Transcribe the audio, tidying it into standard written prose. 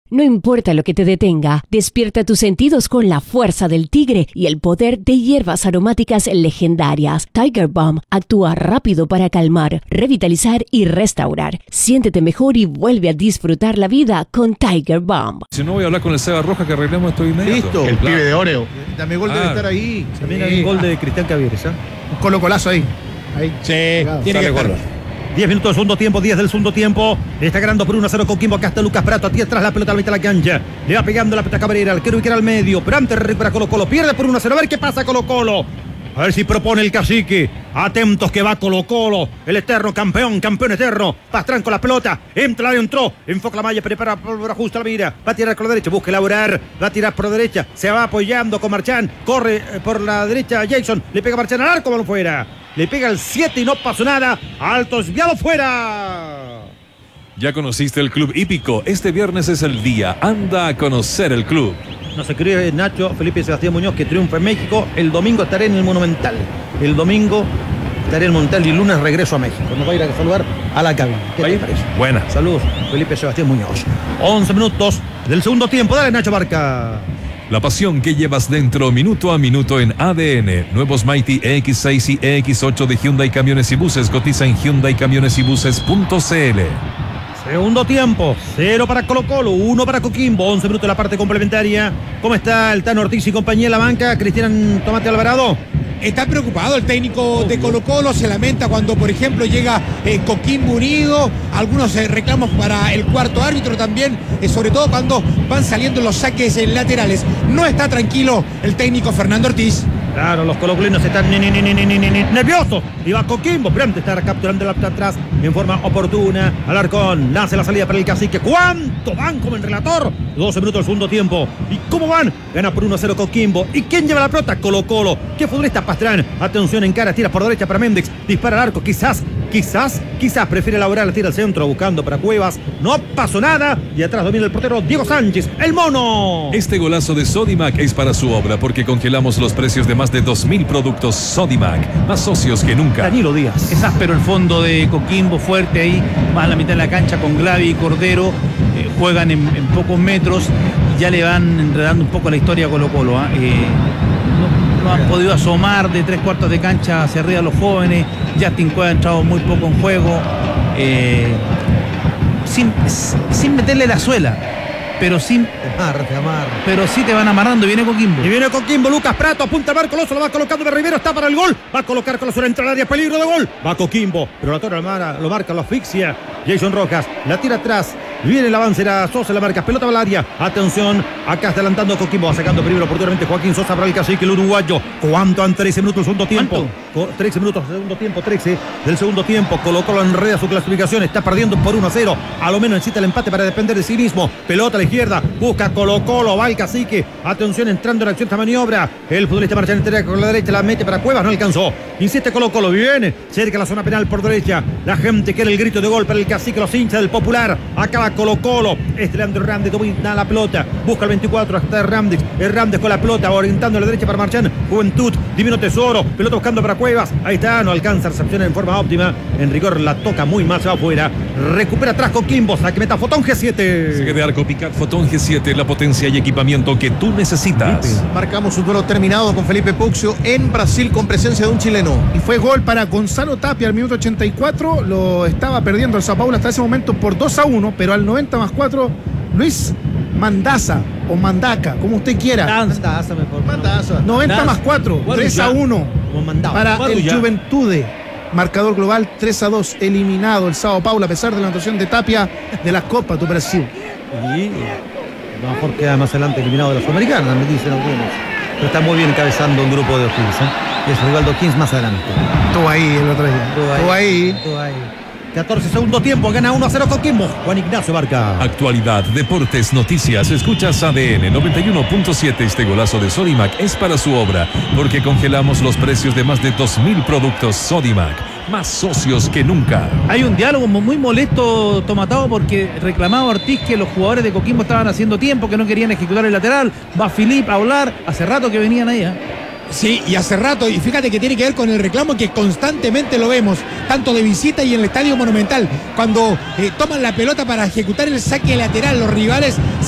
No importa lo que te detenga, despierta tus sentidos con la fuerza del tigre y el poder de hierbas aromáticas legendarias. Tiger Balm actúa rápido para calmar, revitalizar y restaurar. Siéntete mejor y vuelve a disfrutar la vida con Tiger Balm. Si no, voy a hablar con el Seba Roja que arreglemos esto inmediato. Listo. El pibe de Oreo. También gol debe estar ahí. También hay un gol de Cristian Cavieres, ¿eh? Un colocolazo ahí. Ahí. Sí, Claro, tiene que sale estar. gol. 10 minutos del segundo tiempo, 10 del segundo tiempo. Está ganando por 1-0 Coquimbo. Acá está Lucas Prato, aquí atrás la pelota a la mitad de la cancha. Le va pegando la pelota Cabrera, el quiero ubicar al medio, pero antes recupera Colo-Colo. Pierde por 1-0. A ver qué pasa Colo-Colo. A ver si propone el cacique. Atentos que va Colo-Colo. El eterno campeón, campeón eterno. Pastrán con la pelota. Entra, entró. Enfoca la malla, prepara, ajusta la mira. Va a tirar con la derecha, busca elaborar. Va a tirar por derecha. Se va apoyando con Marchán. Corre por la derecha Jason. Le pega Marchán al arco, balón fuera. Le pega el 7 y no pasó nada. Alto desviado fuera. Ya conociste el Club Hípico. Este viernes es el día. Anda a conocer el club. Nos escribe Nacho Felipe Sebastián Muñoz que triunfa en México. El domingo estaré en el Monumental. El domingo estaré en el Monumental y el lunes regreso a México. Nos va a ir a saludar a la cabina. ¿Qué te parece? Buena. Saludos, Felipe Sebastián Muñoz. 11 minutos del segundo tiempo. Dale, Nacho Barca. La pasión que llevas dentro minuto a minuto en ADN. Nuevos Mighty EX6 y EX8 de Hyundai Camiones y Buses. Cotiza en hyundaicamionesybuses.cl. Segundo tiempo, 0 para Colo-Colo, 1 para Coquimbo, 11 minutos de la parte complementaria. ¿Cómo está el Tano Ortiz y compañía en la banca? Cristian Tomate Alvarado. Está preocupado el técnico de Colo-Colo, se lamenta cuando, por ejemplo, llega Coquimbo unido, algunos reclamos para el cuarto árbitro también, sobre todo cuando van saliendo los saques laterales. No está tranquilo el técnico Fernando Ortiz. Claro, los colocolinos están nerviosos. Y va Coquimbo, pero antes está capturando la pelota atrás en forma oportuna. Alarcón, lanza la salida para el cacique. ¿Cuánto van como en relator? 12 minutos del segundo tiempo. ¿Y cómo van? Gana por 1-0 Coquimbo. ¿Y quién lleva la pelota? Colo-Colo. ¿Qué futbolista Pastrán? Atención en cara, tira por derecha para Méndez. Dispara al arco, quizás prefiere elaborar, la tira al centro buscando para Cuevas. No pasó nada. Y atrás domina el portero Diego Sánchez, el mono. Este golazo de Sodimac es para su obra porque congelamos los precios de más de 2.000 productos Sodimac. Más socios que nunca. Danilo Díaz. Es áspero el fondo de Coquimbo, fuerte ahí, más a la mitad de la cancha con Glavi y Cordero. Juegan en pocos metros y ya le van enredando un poco la historia a Colo-Colo. No han podido asomar de 3/4 de cancha hacia arriba los jóvenes. Justin Cueva ha entrado muy poco en juego. Sin meterle la suela. Pero sí te van amarrando. Viene Coquimbo. Y viene Coquimbo, Lucas Prato, apunta al marco, Coloso lo va colocando de Rivero, está para el gol. Va a colocar Coloso, entra al área, peligro de gol. Va Coquimbo, pero la torre lo marca, lo asfixia. Jason Rojas, la tira atrás. Viene el avance, era Sosa, la marca, pelota al área. Atención, acá está adelantando Coquimbo, va sacando peligro oportunamente Joaquín Sosa para el cacique, el uruguayo. ¿Cuánto han 13 minutos del segundo tiempo? 13 minutos del segundo tiempo, 13 del segundo tiempo. Colo-Colo enreda su clasificación, está perdiendo por 1-0. A lo menos necesita el empate para depender de sí mismo. Pelota a la izquierda, busca Colo-Colo, va el cacique. Atención, entrando en acción esta maniobra. El futbolista marcha en entera con la derecha, la mete para Cuevas, no alcanzó. Insiste Colo-Colo, viene cerca la zona penal por derecha. La gente quiere el grito de gol para el cacique, los hinchas del Popular. Acaba Colo-Colo. Leandro Hernández domina la pelota. Busca el 24, hasta Hernández. Hernández con la pelota, orientando a la derecha para Marchán. Juventud, Divino Tesoro. Pelota buscando para Cuevas. Ahí está, no alcanza a recepción en forma óptima. En rigor la toca muy mal, se va afuera. Recupera atrás Coquimbo, saque meta Fotón G7. Sigue de arco Picat Fotón G7, la potencia y equipamiento que tú necesitas. Marcamos un duelo terminado con Felipe Puccio en Brasil con presencia de un chileno. Y fue gol para Gonzalo Tapia al minuto 84. Lo estaba perdiendo el Sao Paulo hasta ese momento por 2-1, pero al 90+4, Luis Mandaza o Mandaca, como usted quiera. Mandaza mejor. Mandaza. 90+4, 3-1 para el Juventude. Marcador global 3-2, eliminado el Sao Paulo a pesar de la anotación de Tapia de la Copa do Brasil. Y a lo mejor queda más adelante eliminado de la Sudamericana, me dicen algunos. Pero está muy bien encabezando un grupo de O'Higgins, ¿eh? Es Rivaldo O'Higgins más adelante. Estuvo ahí el otro día. Estuvo ahí. 14 segundo tiempo, gana 1-0 Coquimbo. Juan Ignacio Barca. Actualidad, deportes, noticias. Escuchas ADN 91.7. Este golazo de Sodimac es para su obra, porque congelamos los precios de más de 2.000 productos Sodimac. Más socios que nunca. Hay un diálogo muy molesto, Tomatado, porque reclamaba Ortiz que los jugadores de Coquimbo estaban haciendo tiempo, que no querían ejecutar el lateral. Va Filip a hablar. Hace rato que venían ahí, ¿eh? Sí, y hace rato, y fíjate que tiene que ver con el reclamo que constantemente lo vemos, tanto de visita y en el Estadio Monumental, cuando toman la pelota para ejecutar el saque lateral, los rivales